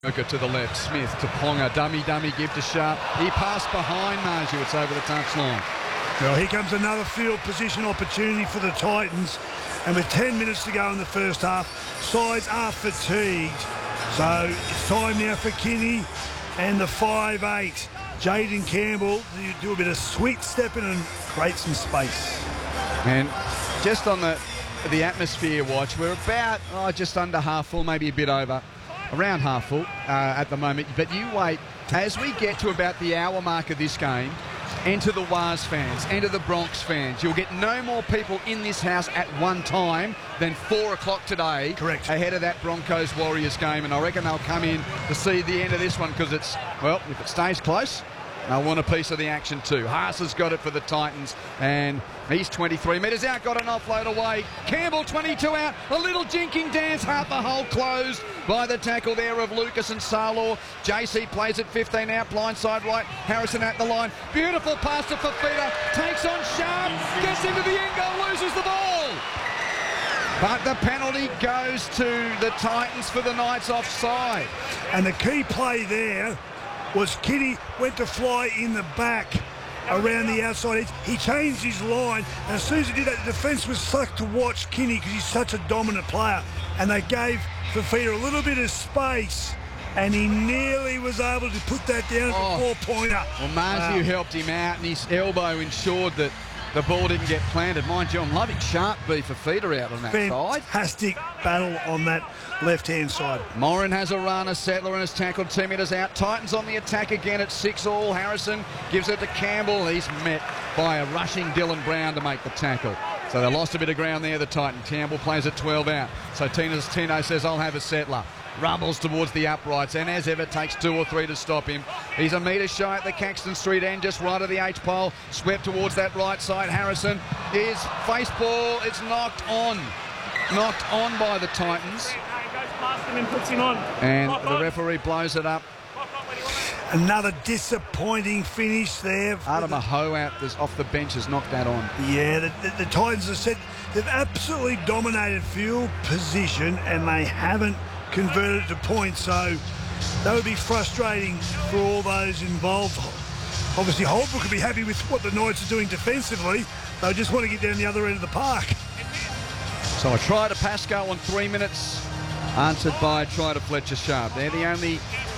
Mooka to the left, Smith to Ponga, dummy, give to Sharp. He passed behind Marju, it's over the touchline. Well, here comes another field position opportunity for the Titans. And with 10 minutes to go in the first half, sides are fatigued. So it's time now for Kinney and the 5'8". Jaden Campbell to do a bit of sweet stepping and create some space. And just on the atmosphere watch, we're about just under half full, maybe a bit over. Around half full at the moment, but you wait as we get to about the hour mark of this game. Enter the Waz fans, enter the Bronx fans. You'll get no more people in this house at one time than 4 o'clock today. Correct. Ahead of that Broncos-Warriors game, and I reckon they'll come in to see the end of this one because it's, well, if it stays close, they'll want a piece of the action too. Haas has got it for the Titans, and he's 23 metres out, got an offload away. Campbell 22 out, a little jinking dance, half the hole closed by the tackle there of Lucas and Salor. JC plays it 15 out, blindside right, Harrison at the line. Beautiful pass to Fafita, takes on Sharp, gets into the end goal, loses the ball. But the penalty goes to the Titans for the Knights offside. And the key play there was Kinney went to fly in the back around the outside edge. He changed his line, and as soon as he did that, the defence was sucked to watch Kinney because he's such a dominant player. And they gave Fafita a little bit of space, and he nearly was able to put that down at the four-pointer. Well, Marju helped him out, and his elbow ensured that the ball didn't get planted. Mind you, I'm loving Sharp v Fafita out on that side. Fantastic battle on that left-hand side. Moran has a runner, Settler and has tackled 2 metres out. Titans on the attack again at 6-all. Harrison gives it to Campbell. He's met by a rushing Dylan Brown to make the tackle. So they lost a bit of ground there, the Titans. Campbell plays at 12 out. So Tino says, I'll have a Settler. Rumbles towards the uprights, and as ever takes 2 or 3 to stop him. He's a metre shy at the Caxton Street end, just right of the H-pole. Swept towards that right side. Harrison is face ball. It's knocked on. Knocked on by the Titans. Past him and puts him on. And the referee blows it up. Another disappointing finish there. Adama Ho out off the bench has knocked that on. Yeah, the Titans have said they've absolutely dominated field position and they haven't converted to points, so that would be frustrating for all those involved. Obviously, Holbrook could be happy with what the Knights are doing defensively. They just want to get down the other end of the park. So a try to Pascoe on 3 minutes, answered by a try to Fletcher Sharp. They're the only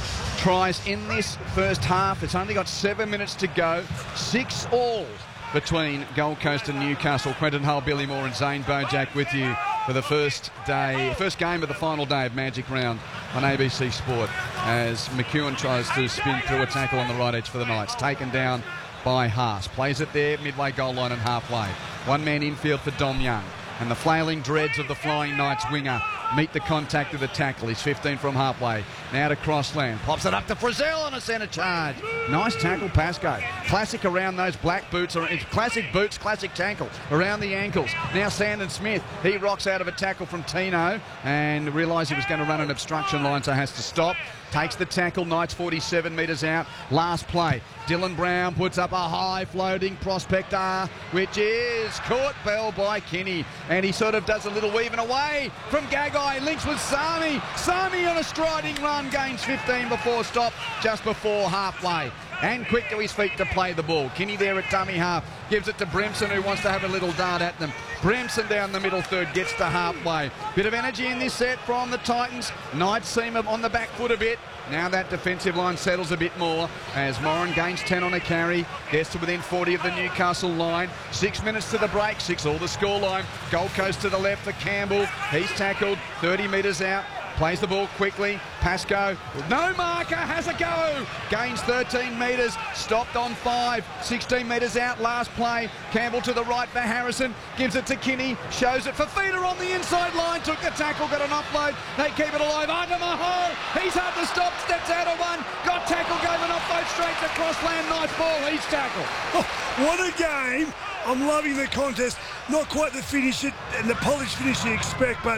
tries in this first half. It's only got 7 minutes to go. 6-all between Gold Coast and Newcastle. Quentin Hull, Billy Moore and Zane Bojack with you for the first game of the final day of Magic Round on ABC Sport as McEwen tries to spin through a tackle on the right edge for the Knights. Taken down by Haas. Plays it there, midway goal line and halfway. One man infield for Dom Young. And the flailing dreads of the Flying Knights winger meet the contact of the tackle. He's 15 from halfway. Now to Crossland. Pops it up to Frizzell on a centre charge. Nice tackle, Pascoe. Classic around those black boots. Classic boots, classic tackle around the ankles. Now Sandon Smith. He rocks out of a tackle from Tino and realised he was going to run an obstruction line, so has to stop. Takes the tackle. Knights 47 metres out. Last play. Dylan Brown puts up a high floating prospector, which is caught bell by Kinney. And he sort of does a little weaving away from Gagai. Links with Sami. Sami on a striding run. Gains 15 before stop, just before halfway. And quick to his feet to play the ball. Kinney there at dummy half. Gives it to Brimson, who wants to have a little dart at them. Brimson down the middle third, gets to halfway. Bit of energy in this set from the Titans. Knights seem on the back foot a bit. Now that defensive line settles a bit more as Moran gains 10 on a carry. Gets to within 40 of the Newcastle line. 6 minutes to the break. 6-all the scoreline. Gold Coast to the left for Campbell. He's tackled 30 metres out. Plays the ball quickly. Pascoe, no marker, has a go. Gains 13 metres, stopped on 5. 16 metres out, last play. Campbell to the right for Harrison. Gives it to Kinney, shows it for Feeder on the inside line. Took the tackle, got an offload. They keep it alive. Under Mahal, he's hard to stop, steps out of one. Got tackle, gave an offload straight to Crossland. Nice ball, he's tackled. Oh, what a game. I'm loving the contest. Not quite the finish and the polished finish you expect, but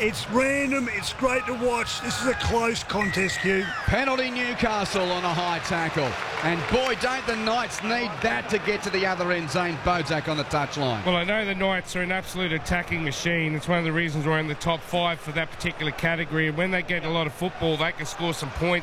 It's random. It's great to watch. This is a close contest, Hugh. Penalty Newcastle on a high tackle. And boy, don't the Knights need that to get to the other end. Zane Bozak on the touchline. Well, I know the Knights are an absolute attacking machine. It's one of the reasons we're in the top 5 for that particular category. And when they get a lot of football, they can score some points.